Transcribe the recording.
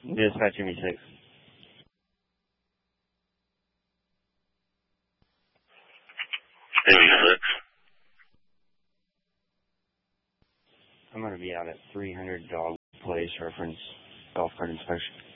Dispatch ME6. ME6. I'm going to be out at 300 Dog Place reference golf cart inspection.